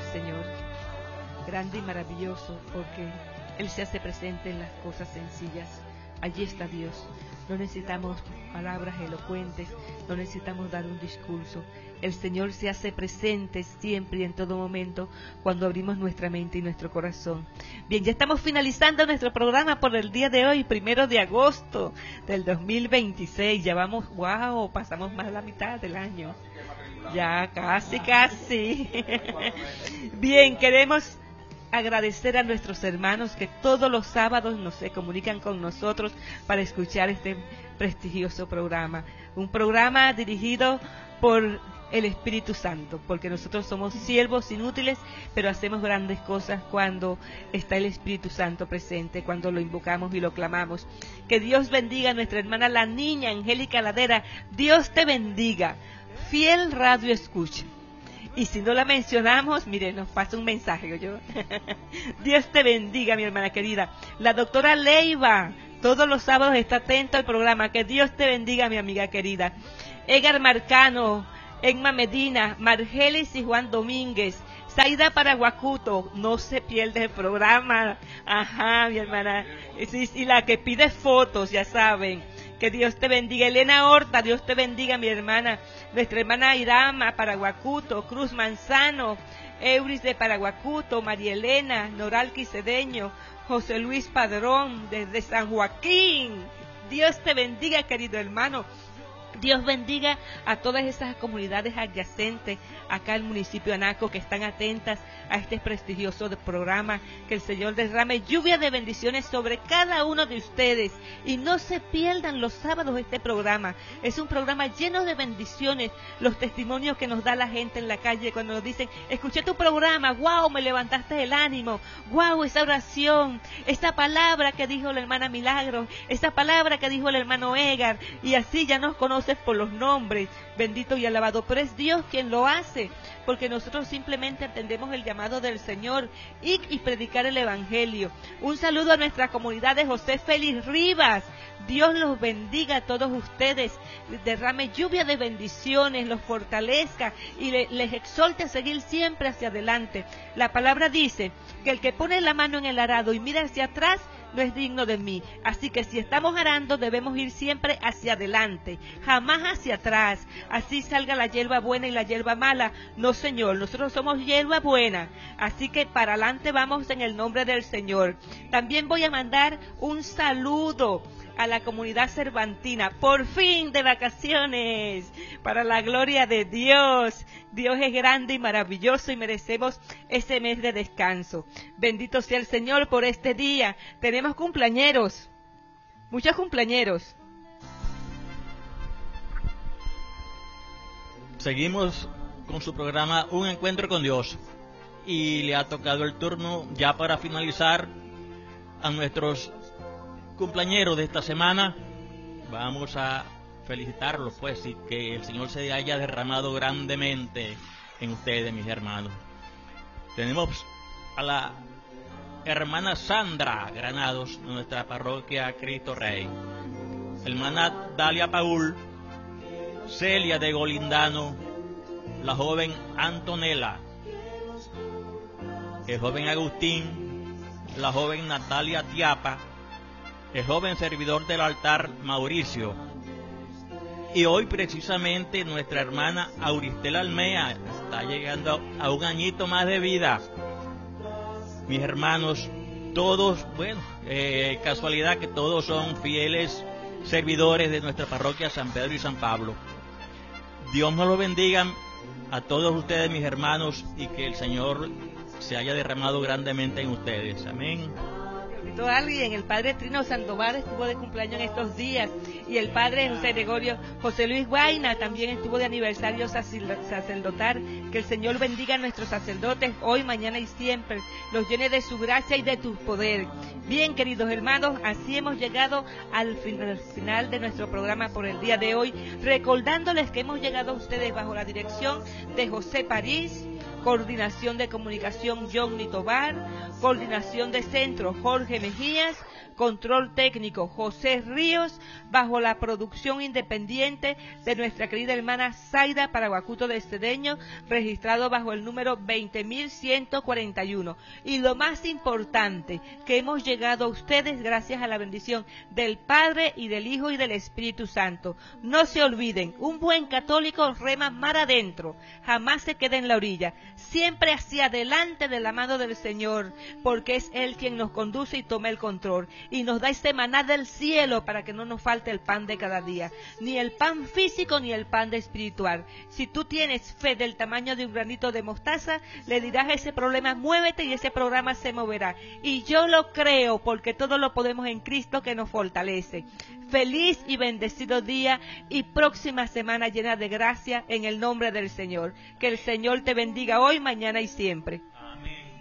Señor, grande y maravilloso, porque Él se hace presente en las cosas sencillas. Allí está Dios. No necesitamos palabras elocuentes, no necesitamos dar un discurso. El Señor se hace presente siempre y en todo momento cuando abrimos nuestra mente y nuestro corazón. Bien, ya estamos finalizando nuestro programa por el día de hoy, 1 de agosto del 2026. Ya vamos, wow, pasamos más de la mitad del año. Ya, casi. Bien, queremos agradecer a nuestros hermanos que todos los sábados se comunican con nosotros para escuchar este prestigioso programa. Un programa dirigido por el Espíritu Santo, porque nosotros somos siervos inútiles, pero hacemos grandes cosas cuando está el Espíritu Santo presente, cuando lo invocamos y lo clamamos. Que Dios bendiga a nuestra hermana la niña Angélica Ladera. Dios te bendiga. Fiel radio escucha. Y si no la mencionamos, mire, nos pasa un mensaje, ¿oyó? Dios te bendiga, mi hermana querida. La doctora Leiva, todos los sábados está atento al programa. Que Dios te bendiga, mi amiga querida. Edgar Marcano, Emma Medina, Margelis y Juan Domínguez. Zaida Paraguacuto, no se pierde el programa. Ajá, mi hermana. Y la que pide fotos, ya saben. Que Dios te bendiga. Elena Horta, Dios te bendiga, mi hermana. Nuestra hermana Irama Paraguacuto, Cruz Manzano, Euris de Paraguacuto, María Elena, Noralqui Cedeño, José Luis Padrón, desde San Joaquín. Dios te bendiga, querido hermano. Dios bendiga a todas esas comunidades adyacentes acá al municipio de Anaco que están atentas a este prestigioso programa. Que el Señor derrame lluvia de bendiciones sobre cada uno de ustedes y no se pierdan los sábados este programa. Es un programa lleno de bendiciones. Los testimonios que nos da la gente en la calle cuando nos dicen: escuché tu programa, wow, me levantaste el ánimo, wow, esa oración, esa palabra que dijo la hermana Milagro, esa palabra que dijo el hermano Edgar, y así ya nos conoces por los nombres, bendito y alabado, pero es Dios quien lo hace, porque nosotros simplemente atendemos el llamado del Señor y predicar el Evangelio. Un saludo a nuestra comunidad de José Félix Rivas. Dios los bendiga a todos ustedes, derrame lluvia de bendiciones, los fortalezca y les exhorte a seguir siempre hacia adelante. La palabra dice que el que pone la mano en el arado y mira hacia atrás no es digno de mí. Así que si estamos arando, debemos ir siempre hacia adelante, jamás hacia atrás. Así salga la hierba buena y la hierba mala. No, Señor, nosotros somos hierba buena. Así que para adelante vamos en el nombre del Señor. También voy a mandar un saludo a la comunidad cervantina, por fin de vacaciones, para la gloria de Dios. Dios es grande y maravilloso y merecemos ese mes de descanso. Bendito sea el Señor por este día. Tenemos cumpleañeros, muchos cumpleañeros. Seguimos con su programa Un Encuentro con Dios y le ha tocado el turno ya para finalizar a nuestros cumpleañeros de esta semana. Vamos a felicitarlos, pues, y que el Señor se haya derramado grandemente en ustedes, mis hermanos. Tenemos a la hermana Sandra Granados, de nuestra parroquia Cristo Rey, hermana Dalia Paul, Celia de Golindano, la joven Antonella, el joven Agustín, la joven Natalia Tiapa, el joven servidor del altar Mauricio, y hoy precisamente nuestra hermana Auristela Almea está llegando a un añito más de vida. Mis hermanos, todos, bueno, casualidad que todos son fieles servidores de nuestra parroquia San Pedro y San Pablo. Dios nos lo bendiga a todos ustedes, mis hermanos, y que el Señor se haya derramado grandemente en ustedes. Amén. Alguien, el padre Trino Sandoval estuvo de cumpleaños en estos días, y el padre José Gregorio, José Luis Guaina también estuvo de aniversario sacerdotal. Que el Señor bendiga a nuestros sacerdotes hoy, mañana y siempre, los llene de su gracia y de tu poder. Bien, queridos hermanos, así hemos llegado al final de nuestro programa por el día de hoy, recordándoles que hemos llegado a ustedes bajo la dirección de José París, Coordinación de Comunicación Johnny Tobar, Coordinación de Centro Jorge Mejías, Control Técnico José Ríos, bajo la producción independiente de nuestra querida hermana Zaida Paraguacuto de Cedeño, registrado bajo el número 20.141. Y lo más importante, que hemos llegado a ustedes gracias a la bendición del Padre y del Hijo y del Espíritu Santo. No se olviden, un buen católico rema mar adentro, jamás se queda en la orilla, siempre hacia adelante de la mano del Señor, porque es Él quien nos conduce y toma el control, y nos da ese maná del cielo para que no nos falte el pan de cada día, ni el pan físico ni el pan de espiritual. Si tú tienes fe del tamaño de un granito de mostaza, le dirás a ese problema, muévete, y ese programa se moverá. Y yo lo creo, porque todo lo podemos en Cristo que nos fortalece. Feliz y bendecido día y próxima semana llena de gracia en el nombre del Señor. Que el Señor te bendiga hoy, mañana y siempre.